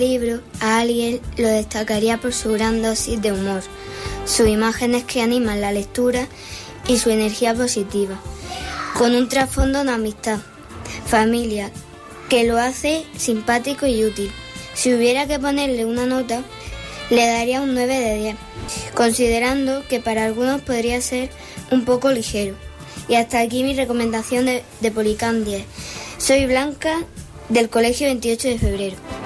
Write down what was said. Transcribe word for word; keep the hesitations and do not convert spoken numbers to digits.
libro a alguien lo destacaría por su gran dosis de humor, sus imágenes que animan la lectura y su energía positiva, con un trasfondo de amistad, familia, que lo hace simpático y útil. Si hubiera que ponerle una nota, le daría un nueve de diez, considerando que para algunos podría ser un poco ligero. Y hasta aquí mi recomendación de, de Policán diez. Soy Blanca, del Colegio veintiocho de febrero.